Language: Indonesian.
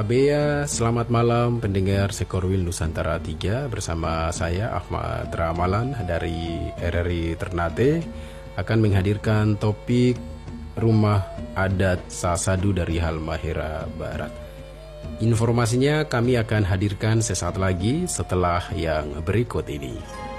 Bea, selamat malam pendengar Sekorwil Nusantara 3 bersama saya Ahmad Ramalan dari RRI Ternate akan menghadirkan topik rumah adat Sasadu dari Halmahera Barat. Informasinya kami akan hadirkan sesaat lagi setelah yang berikut ini.